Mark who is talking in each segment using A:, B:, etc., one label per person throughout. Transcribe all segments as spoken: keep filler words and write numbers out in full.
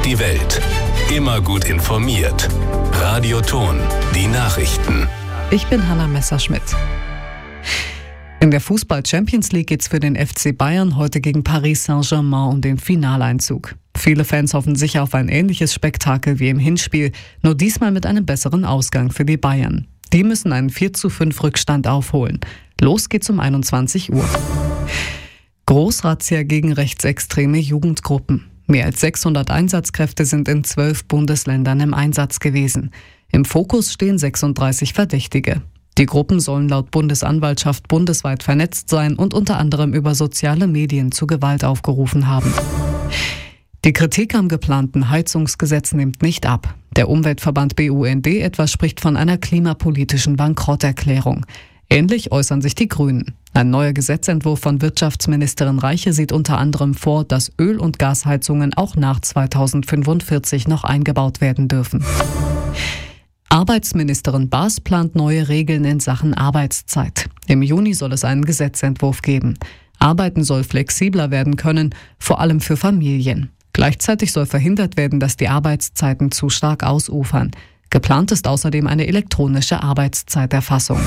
A: die Welt. Immer gut informiert. Radio Ton, die Nachrichten.
B: Ich bin Hanna Messerschmidt. In der Fußball-Champions League geht's für den F C Bayern heute gegen Paris Saint-Germain um den Finaleinzug. Viele Fans hoffen sicher auf ein ähnliches Spektakel wie im Hinspiel, nur diesmal mit einem besseren Ausgang für die Bayern. Die müssen einen vier zu fünf Rückstand aufholen. Los geht's um einundzwanzig Uhr. Großrazzia gegen rechtsextreme Jugendgruppen. Mehr als sechshundert Einsatzkräfte sind in zwölf Bundesländern im Einsatz gewesen. Im Fokus stehen sechsunddreißig Verdächtige. Die Gruppen sollen laut Bundesanwaltschaft bundesweit vernetzt sein und unter anderem über soziale Medien zu Gewalt aufgerufen haben. Die Kritik am geplanten Heizungsgesetz nimmt nicht ab. Der Umweltverband B U N D etwa spricht von einer klimapolitischen Bankrotterklärung. Ähnlich äußern sich die Grünen. Ein neuer Gesetzentwurf von Wirtschaftsministerin Reiche sieht unter anderem vor, dass Öl- und Gasheizungen auch nach zweitausendfünfundvierzig noch eingebaut werden dürfen. Arbeitsministerin Baas plant neue Regeln in Sachen Arbeitszeit. Im Juni soll es einen Gesetzentwurf geben. Arbeiten soll flexibler werden können, vor allem für Familien. Gleichzeitig soll verhindert werden, dass die Arbeitszeiten zu stark ausufern. Geplant ist außerdem eine elektronische Arbeitszeiterfassung.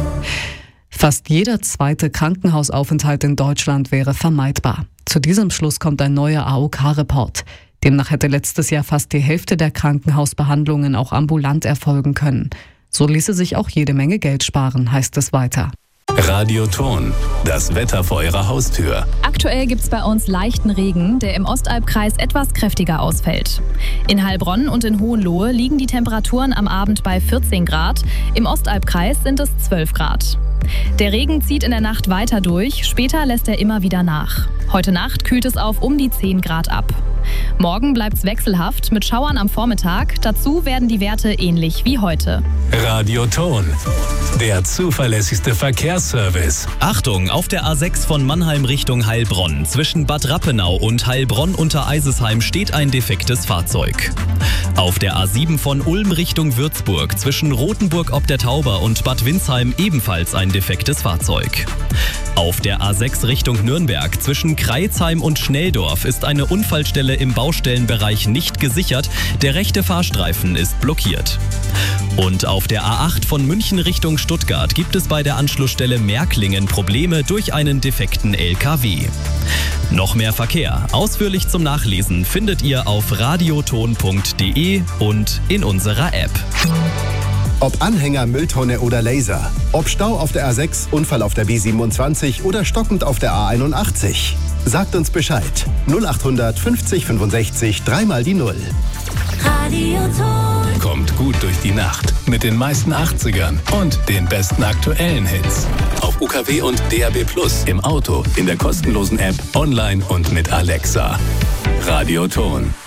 B: Fast jeder zweite Krankenhausaufenthalt in Deutschland wäre vermeidbar. Zu diesem Schluss kommt ein neuer A O K-Report. Demnach hätte letztes Jahr fast die Hälfte der Krankenhausbehandlungen auch ambulant erfolgen können. So ließe sich auch jede Menge Geld sparen, heißt es weiter.
A: Radio Ton, das Wetter vor Ihrer Haustür.
C: Aktuell gibt es bei uns leichten Regen, der im Ostalbkreis etwas kräftiger ausfällt. In Heilbronn und in Hohenlohe liegen die Temperaturen am Abend bei vierzehn Grad, im Ostalbkreis sind es zwölf Grad. Der Regen zieht in der Nacht weiter durch, später lässt er immer wieder nach. Heute Nacht kühlt es auf um die zehn Grad ab. Morgen bleibt es wechselhaft mit Schauern am Vormittag, dazu werden die Werte ähnlich wie heute.
A: Radio Ton, der zuverlässigste Verkehrsservice.
D: Achtung, auf der A sechs von Mannheim Richtung Heilbronn. Zwischen Bad Rappenau und Heilbronn unter Eisesheim steht ein defektes Fahrzeug. Auf der A sieben von Ulm Richtung Würzburg zwischen Rothenburg ob der Tauber und Bad Windsheim ebenfalls ein defektes Fahrzeug. Auf der A sechs Richtung Nürnberg zwischen Kreilsheim und Schnelldorf ist eine Unfallstelle im Baustellenbereich nicht gesichert. Der rechte Fahrstreifen ist blockiert. Und auf der A acht von München Richtung Stuttgart gibt es bei der Anschlussstelle Märklingen Probleme durch einen defekten L K W. Noch mehr Verkehr, ausführlich zum Nachlesen, findet ihr auf radioton punkt de und in unserer App.
E: Ob Anhänger, Mülltonne oder Laser. Ob Stau auf der A sechs, Unfall auf der B siebenundzwanzig oder stockend auf der A einundachtzig. Sagt uns Bescheid. null achthundert fünfzig fünfundsechzig, dreimal die Null.
A: Radio Ton. Kommt gut durch die Nacht mit den meisten achtzigern und den besten aktuellen Hits. Auf U K W und D A B Plus, im Auto, in der kostenlosen App, online und mit Alexa. Radio Ton.